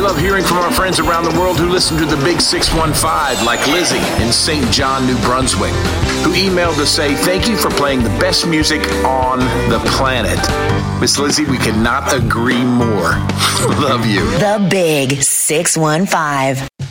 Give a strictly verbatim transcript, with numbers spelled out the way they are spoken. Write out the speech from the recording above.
love hearing from our friends around the world who listen to the Big six one five, like Lizzie in Saint John, New Brunswick, who emailed to say, thank you for playing the best music on the planet. Miss Lizzie, we could not agree more. Love you. The Big six one five.